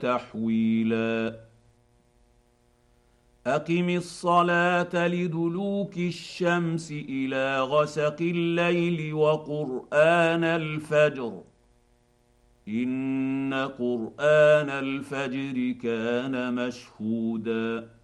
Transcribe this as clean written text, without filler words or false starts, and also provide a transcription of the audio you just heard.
تحويلا اقم الصلاه لدلوك الشمس الى غسق الليل وقران الفجر ان قران الفجر كان مشهودا